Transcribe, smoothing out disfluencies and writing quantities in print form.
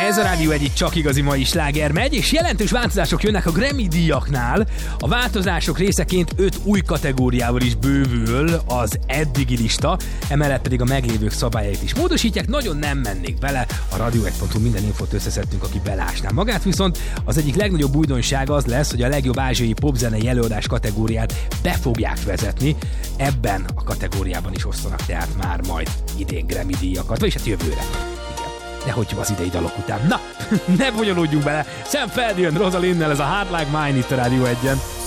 Ez a Rádió egyik csak igazi mai sláger megy, és jelentős változások jönnek a Grammy díjaknál. A változások részeként 5 új kategóriával is bővül az eddigi lista, emellett pedig a meglévők szabályait is módosítják. Nagyon nem mennék bele, a Radio1.hu minden infót összeszedtünk, aki belásná magát, viszont az egyik legnagyobb újdonság az lesz, hogy a legjobb ázsiai popzenei előadás kategóriát be fogják vezetni. Ebben a kategóriában is osztanak tehát már majd idén Grammy díjakat, vagyis hát jövőre. De hogy az idei dalok után. Na, ne bonyolódjunk bele. Sam Feld jön Rosalinnel, ez a Hard Like Mine itt a Rádió 1-en.